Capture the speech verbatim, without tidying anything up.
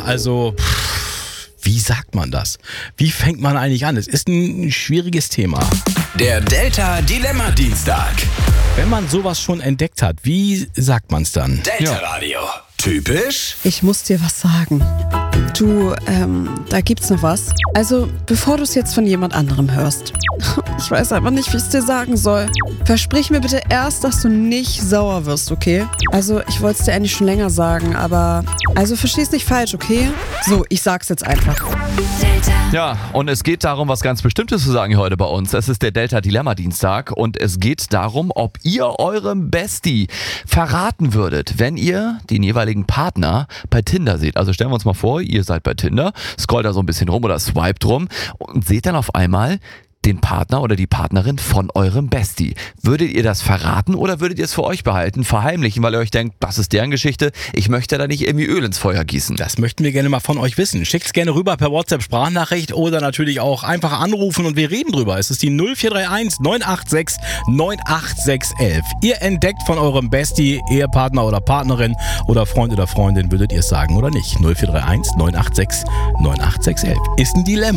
also pff, wie sagt man das? Wie fängt man eigentlich an? Es ist ein schwieriges Thema. Der Delta Dilemma Dienstag. Wenn man sowas schon entdeckt hat, wie sagt man es dann? Delta Radio. Typisch? Ich muss dir was sagen. Du, ähm, da gibt's noch was. Also, bevor du es jetzt von jemand anderem hörst. Ich weiß einfach nicht, wie ich es dir sagen soll. Versprich mir bitte erst, dass du nicht sauer wirst, okay? Also, ich wollte es dir eigentlich schon länger sagen, aber... Also, versteh's nicht falsch, okay? So, ich sag's jetzt einfach. Ja, und es geht darum, was ganz Bestimmtes zu sagen hier heute bei uns. Es ist der Delta Dilemma Dienstag und es geht darum, ob ihr eurem Bestie verraten würdet, wenn ihr den jeweiligen Partner bei Tinder seht. Also stellen wir uns mal vor, ihr seid bei Tinder, scrollt da so ein bisschen rum oder swiped rum und seht dann auf einmal den Partner oder die Partnerin von eurem Bestie. Würdet ihr das verraten oder würdet ihr es für euch behalten, verheimlichen, weil ihr euch denkt, das ist deren Geschichte, ich möchte da nicht irgendwie Öl ins Feuer gießen? Das möchten wir gerne mal von euch wissen. Schickt's gerne rüber per WhatsApp-Sprachnachricht oder natürlich auch einfach anrufen und wir reden drüber. Es ist die null vier drei eins neun acht sechs neun acht sechs eins. Ihr entdeckt von eurem Bestie, Ehepartner oder Partnerin oder Freund oder Freundin, würdet ihr es sagen oder nicht? null vier drei eins neun acht sechs neun acht sechs eins. Ist ein Dilemma.